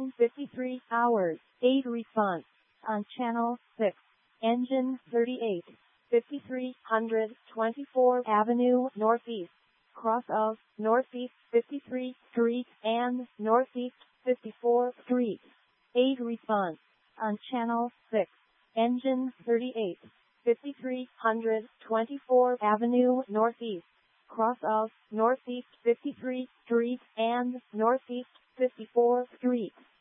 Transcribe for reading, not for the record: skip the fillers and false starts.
9:53 hours. 8 response. On channel 6. Engine 38. 5324 Avenue Northeast. Cross of Northeast 53th Street and Northeast 54th Street. 8 response. On channel 6. Engine 38. 5324 Avenue Northeast. Cross of Northeast 53th Street and Northeast 54th Street.